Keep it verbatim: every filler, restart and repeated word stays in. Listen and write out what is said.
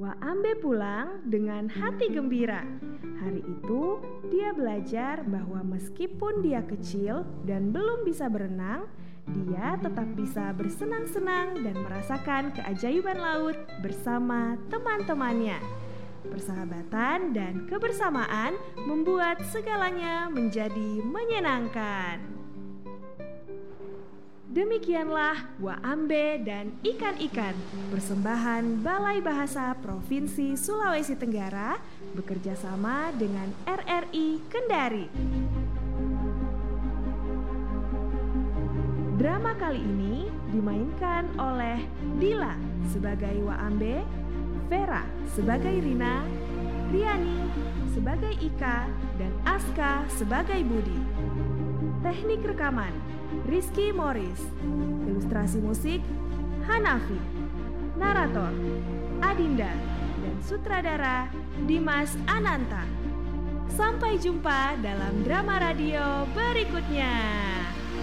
Ambe pulang dengan hati gembira. Hari itu dia belajar bahwa meskipun dia kecil dan belum bisa berenang, dia tetap bisa bersenang-senang dan merasakan keajaiban laut bersama teman-temannya. Persahabatan dan kebersamaan membuat segalanya menjadi menyenangkan. Demikianlah Wa Ambe dan Ikan-Ikan, persembahan Balai Bahasa Provinsi Sulawesi Tenggara bekerja sama dengan R R I Kendari. Drama kali ini dimainkan oleh Dila sebagai Wa Ambe, Vera sebagai Rina, Riani sebagai Ika, dan Aska sebagai Budi. Teknik rekaman Rizky Morris. Ilustrasi musik Hanafi. Narator Adinda. Dan sutradara Dimas Ananta. Sampai jumpa dalam drama radio berikutnya.